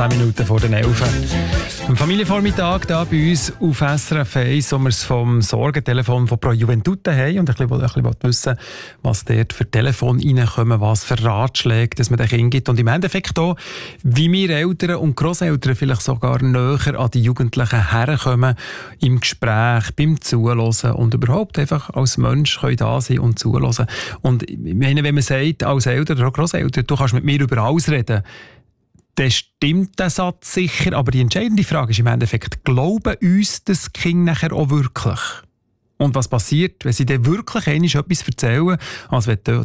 10 Minuten vor den 11. Am Familienvormittag hier bei uns auf SRF 1, wo wir es vom Sorgentelefon von Pro Juventute haben und ein bisschen wissen, was dort für Telefone reinkommen, was für Ratschläge dass man den Kindern gibt. Und im Endeffekt auch, wie wir Eltern und Grosseltern vielleicht sogar näher an die Jugendlichen herkommen, im Gespräch, beim Zuhören und überhaupt einfach als Mensch können da sein und zuhören. Und ich meine, wenn man sagt, als Eltern oder Grosseltern, du kannst mit mir über alles reden, dann stimmt der Satz sicher, aber die entscheidende Frage ist im Endeffekt, glauben uns das Kind nachher auch wirklich? Und was passiert, wenn sie dann wirklich einmal etwas erzählen, als wenn